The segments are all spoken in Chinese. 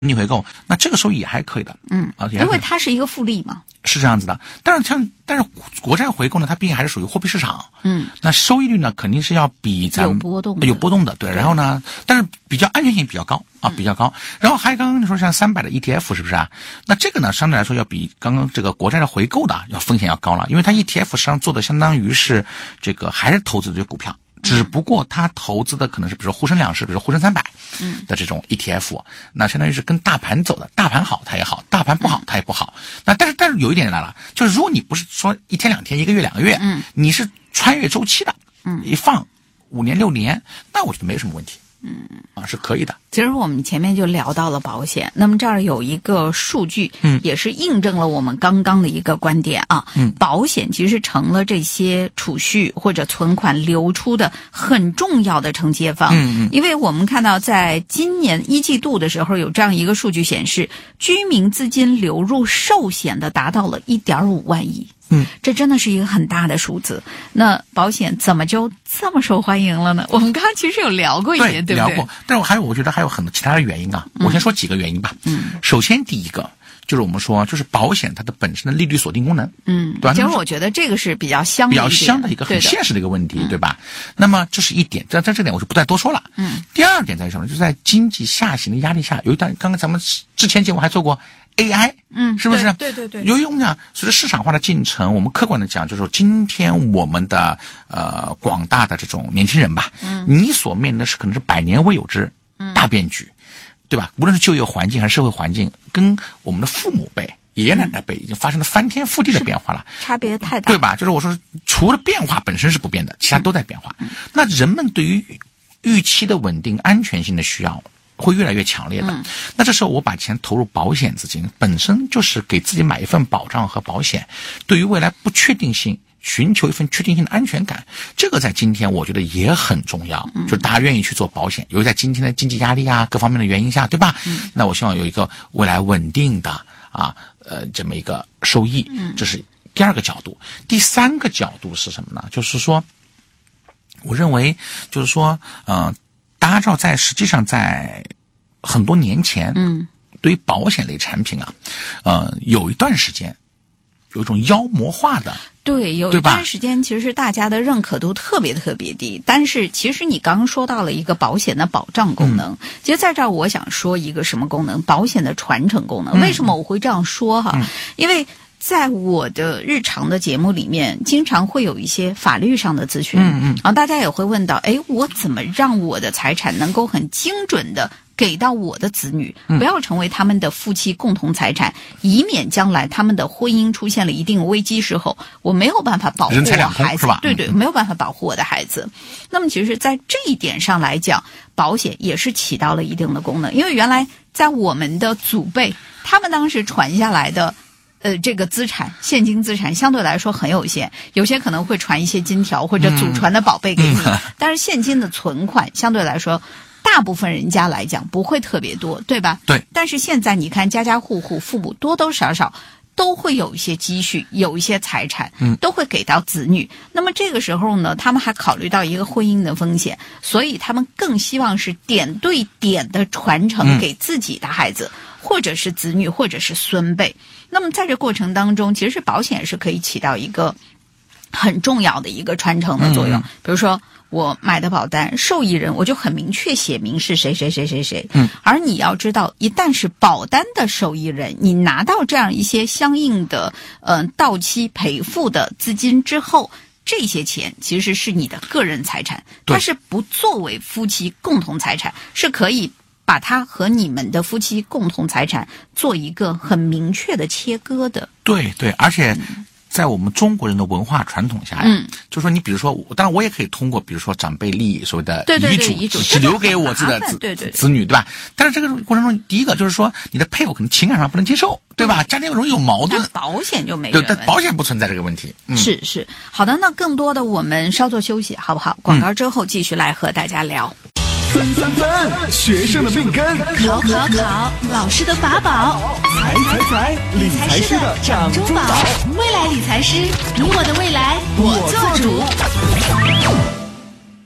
逆回购，那这个时候也还可以的。 因为它是一个复利嘛。 是这样子的，但是国债回购呢，它毕竟还是属于货币市场，那收益率呢肯定是要比咱们有波动的，对。然后呢，但是比较安全性比较高啊，比较高。然后还有刚刚你说像300的 ETF 是不是啊？那这个呢相对来说要比刚刚这个国债的回购的要风险要高了，因为它 ETF 实际上做的相当于是这个还是投资这股票。只不过他投资的可能是比如说沪深200，比如说沪深300的这种 ETF，那相当于是跟大盘走的，大盘好它也好，大盘不好它也不好。那但是有一点来了，就是如果你不是说1天2天1个月2个月，你是穿越周期的，一放5年6年，那我觉得没什么问题。是可以的。 其实我们前面就聊到了保险，那么这儿有一个数据，也是印证了我们刚刚的一个观点啊。保险其实成了这些储蓄或者存款流出的很重要的承接方。因为我们看到在今年1季度的时候，有这样一个数据显示，居民资金流入寿险的达到了1.5万亿。这真的是一个很大的数字。那保险怎么就这么受欢迎了呢？我们刚刚其实有聊过一点，对不对？ 聊过，但是我觉得还有很多其他的原因啊。我先说几个原因吧。首先第一个就是我们说，就是保险它的本身的利率锁定功能。对吧？ 其实我觉得这个是比较香的一个很现实的一个问题，对吧？那么这是一点，在这点我就不再多说了。第二点在于什么？就是在经济下行的压力下，有一段刚刚咱们之前节目还做过。AI，是不是？ 对。 由于我们讲随着市场化的进程，我们客观的讲，就是说今天我们的广大的这种年轻人吧，你所面临的是可能是100年未有之大变局，对吧？无论是就业环境还是社会环境，跟我们的父母辈、爷爷奶奶辈已经发生了翻天覆地的变化了， 差别太大， 对吧？就是我说，除了变化本身是不变的，其他都在变化。那人们对于预期的稳定、安全性的需要。会越来越强烈的。那这时候我把钱投入保险资金，本身就是给自己买一份保障和保险，对于未来不确定性寻求一份确定性的安全感，这个在今天我觉得也很重要。就是大家愿意去做保险，尤其在今天的经济压力啊各方面的原因下，对吧？那我希望有一个未来稳定的这么一个收益，这是第二个角度。第三个角度是什么呢？就是说，我认为就是说，大家知道，实际上在很多年前，对于保险类产品有一段时间有一种妖魔化的。 对，有一段时间其实是大家的认可度特别特别低。但是其实你刚刚说到了一个保险的保障功能，其实在这儿我想说一个什么功能？保险的传承功能。为什么我会这样说哈？因为在我的日常的节目里面，经常会有一些法律上的咨询，大家也会问到，我怎么让我的财产能够很精准的给到我的子女，不要成为他们的夫妻共同财产，以免将来他们的婚姻出现了一定危机时候，我没有办法保护我孩子，对，没有办法保护我的孩子。那么其实在这一点上来讲，保险也是起到了一定的功能，因为原来在我们的祖辈，他们当时传下来的这个资产，现金资产相对来说很有限，有些可能会传一些金条或者祖传的宝贝给你，但是现金的存款相对来说大部分人家来讲不会特别多，对吧？ 对。 但是现在你看家家户户父母多多少少都会有一些积蓄，有一些财产，都会给到子女。那么这个时候呢，他们还考虑到一个婚姻的风险，所以他们更希望是点对点的传承给自己的孩子，或者是子女，或者是孙辈。那么在这过程当中，其实保险是可以起到一个很重要的一个传承的作用。比如说我买的保单，受益人我就很明确写明是谁。而你要知道，一旦是保单的受益人，你拿到这样一些相应的到期赔付的资金之后，这些钱其实是你的个人财产，它是不作为夫妻共同财产，是可以把它和你们的夫妻共同财产做一个很明确的切割的。 对，而且在我们中国人的文化传统下就是说你比如说，当然我也可以通过比如说长辈利益所谓的遗嘱只留给我自己的子女，对吧？但是这个过程中，第一个就是说你的配偶可能情感上不能接受，对吧？家庭容易有矛盾。 保险就没对，但保险不存在这个问题。 是好的，那更多的我们稍作休息，好不好？广告之后继续来和大家聊。 分，学生的命根， 考，老师的法宝， 财，理财师的掌中宝， 未来理财师，你我的未来，我做主。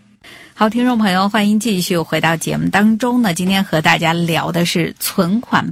好，听众朋友，欢迎继续回到节目当中呢。今天和大家聊的是存款